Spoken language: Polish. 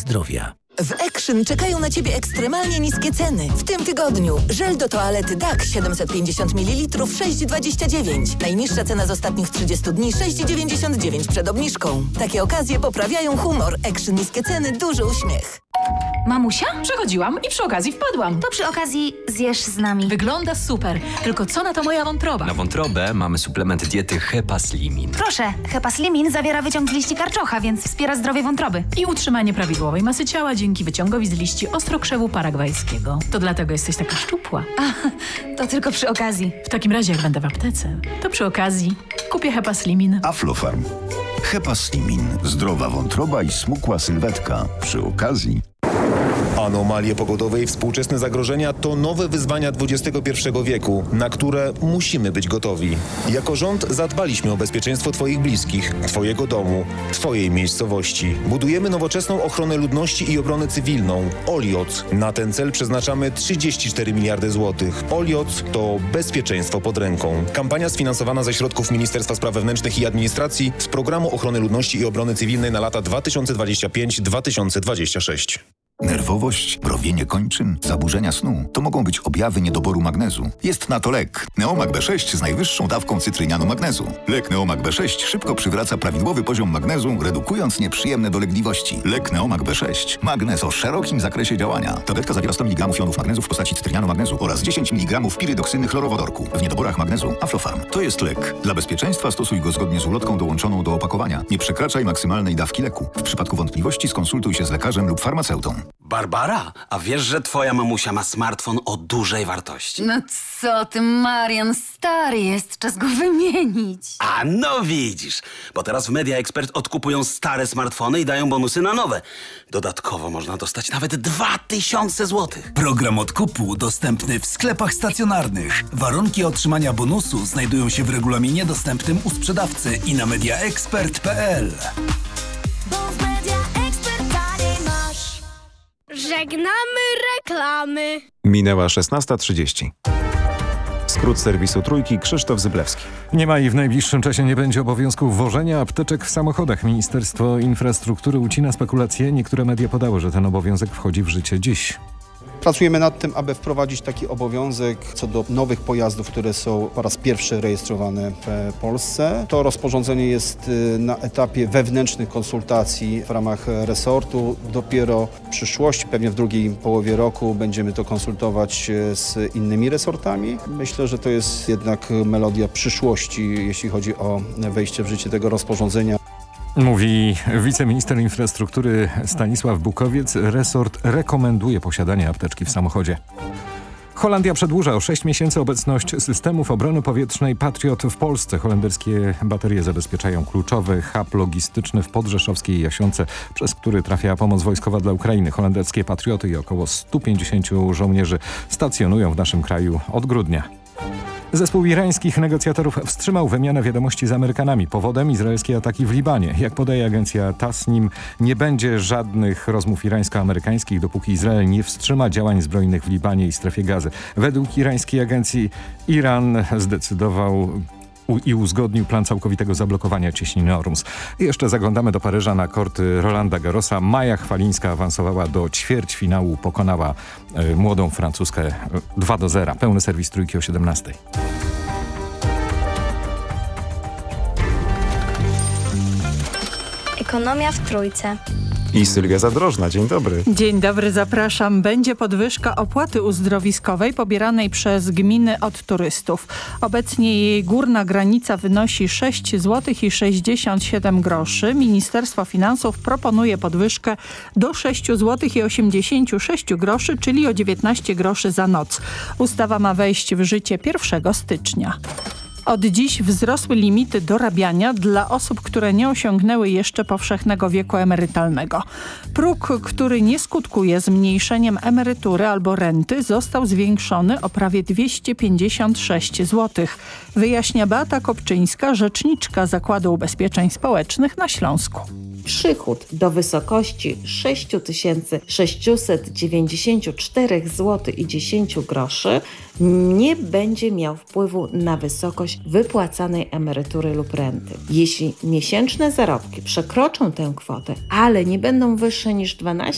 zdrowia. W Action czekają na Ciebie ekstremalnie niskie ceny. W tym tygodniu żel do toalety DAK 750 ml 6,29. Najniższa cena z ostatnich 30 dni 6,99 przed obniżką. Takie okazje poprawiają humor. Action niskie ceny, duży uśmiech. Mamusia? Przechodziłam i przy okazji wpadłam. To przy okazji zjesz z nami. Wygląda super. Tylko co na to moja wątroba? Na wątrobę mamy suplement diety Hepaslimin. Proszę, Hepaslimin zawiera wyciąg z liści karczocha, więc wspiera zdrowie wątroby. I utrzymanie prawidłowej masy ciała dzięki wyciągowi z liści ostrokrzewu paragwajskiego. To dlatego jesteś taka szczupła. To tylko przy okazji. W takim razie jak będę w aptece, to przy okazji kupię Hepaslimin. Aflofarm. Hepaslimin. Zdrowa wątroba i smukła sylwetka. Przy okazji. Anomalie pogodowe i współczesne zagrożenia to nowe wyzwania XXI wieku, na które musimy być gotowi. Jako rząd zadbaliśmy o bezpieczeństwo Twoich bliskich, Twojego domu, Twojej miejscowości. Budujemy nowoczesną ochronę ludności i obronę cywilną. OLIOC. Na ten cel przeznaczamy 34 miliardy złotych. OLIOC to bezpieczeństwo pod ręką. Kampania sfinansowana ze środków Ministerstwa Spraw Wewnętrznych i Administracji z Programu Ochrony Ludności i Obrony Cywilnej na lata 2025-2026. Nerwowość, mrowienie kończyn, zaburzenia snu to mogą być objawy niedoboru magnezu. Jest na to lek. Neomag B6 z najwyższą dawką cytrynianu magnezu. Lek Neomag B6 szybko przywraca prawidłowy poziom magnezu, redukując nieprzyjemne dolegliwości. Lek Neomag B6. Magnez o szerokim zakresie działania. Tabletka zawiera 100 mg jonów magnezu w postaci cytrynianu magnezu oraz 10 mg pirydoksyny chlorowodorku. W niedoborach magnezu Aflofarm. To jest lek. Dla bezpieczeństwa stosuj go zgodnie z ulotką dołączoną do opakowania. Nie przekraczaj maksymalnej dawki leku. W przypadku wątpliwości skonsultuj się z lekarzem lub farmaceutą. Barbara, a wiesz, że twoja mamusia ma smartfon o dużej wartości? No co ty, Marian, stary jest, czas go wymienić. A no widzisz, bo teraz w Media Expert odkupują stare smartfony i dają bonusy na nowe. Dodatkowo można dostać nawet 2000 zł. Program odkupu dostępny w sklepach stacjonarnych. Warunki otrzymania bonusu znajdują się w regulaminie dostępnym u sprzedawcy i na mediaexpert.pl. Żegnamy reklamy. Minęła 16:30. Skrót serwisu Trójki, Krzysztof Zyblewski. Nie ma i w najbliższym czasie nie będzie obowiązku wożenia apteczek w samochodach. Ministerstwo Infrastruktury ucina spekulacje. Niektóre media podały, że ten obowiązek wchodzi w życie dziś. Pracujemy nad tym, aby wprowadzić taki obowiązek co do nowych pojazdów, które są po raz pierwszy rejestrowane w Polsce. To rozporządzenie jest na etapie wewnętrznych konsultacji w ramach resortu. Dopiero w przyszłości, pewnie w drugiej połowie roku, będziemy to konsultować z innymi resortami. Myślę, że to jest jednak melodia przyszłości, jeśli chodzi o wejście w życie tego rozporządzenia. Mówi wiceminister infrastruktury Stanisław Bukowiec. Resort rekomenduje posiadanie apteczki w samochodzie. Holandia przedłuża o 6 miesięcy obecność systemów obrony powietrznej Patriot w Polsce. Holenderskie baterie zabezpieczają kluczowy hub logistyczny w podrzeszowskiej Jasionce, przez który trafia pomoc wojskowa dla Ukrainy. Holenderskie Patrioty i około 150 żołnierzy stacjonują w naszym kraju od grudnia. Zespół irańskich negocjatorów wstrzymał wymianę wiadomości z Amerykanami. Powodem izraelskie ataki w Libanie. Jak podaje agencja Tasnim, nie będzie żadnych rozmów irańsko-amerykańskich, dopóki Izrael nie wstrzyma działań zbrojnych w Libanie i strefie Gazy. Według irańskiej agencji Iran zdecydował i uzgodnił plan całkowitego zablokowania cieśniny Ormus. I jeszcze zaglądamy do Paryża na korty Rolanda Garrosa. Maja Chwalińska awansowała do ćwierćfinału, pokonała młodą Francuzkę 2-0. Pełny serwis Trójki o 17:00. Ekonomia w Trójce. I Sylwia Zadrożna. Dzień dobry. Dzień dobry, zapraszam. Będzie podwyżka opłaty uzdrowiskowej pobieranej przez gminy od turystów. Obecnie jej górna granica wynosi 6 zł i 67 groszy. Ministerstwo Finansów proponuje podwyżkę do 6 zł i 86 groszy, czyli o 19 groszy za noc. Ustawa ma wejść w życie 1 stycznia. Od dziś wzrosły limity dorabiania dla osób, które nie osiągnęły jeszcze powszechnego wieku emerytalnego. Próg, który nie skutkuje zmniejszeniem emerytury albo renty, został zwiększony o prawie 256 zł. Wyjaśnia Beata Kopczyńska, rzeczniczka Zakładu Ubezpieczeń Społecznych na Śląsku. Przychód do wysokości 6694 zł i 10 groszy nie będzie miał wpływu na wysokość wypłacanej emerytury lub renty. Jeśli miesięczne zarobki przekroczą tę kwotę, ale nie będą wyższe niż 12